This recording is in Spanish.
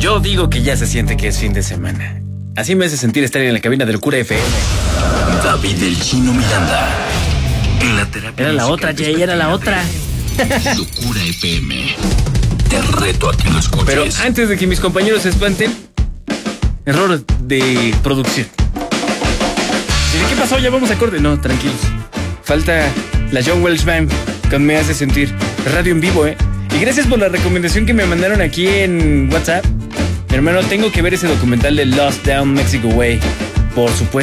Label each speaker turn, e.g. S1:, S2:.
S1: Yo digo que ya se siente que es fin de semana. Así me hace sentir estar en la cabina del Cura FM.
S2: David el Chino Miranda. En la terapia.
S1: Era la otra, Jay, era la otra.
S2: Locura FM. Te reto a que lo escuches.
S1: Pero antes de que mis compañeros se espanten, error de producción. ¿Qué pasó? Ya vamos a corte. No, tranquilos. Falta la John Welsh Band con Me Hace Sentir. Radio en vivo, ¿eh? Y gracias por la recomendación que me mandaron aquí en WhatsApp. Mi hermano, tengo que ver ese documental de Lost Down Mexico Way. Por supuesto.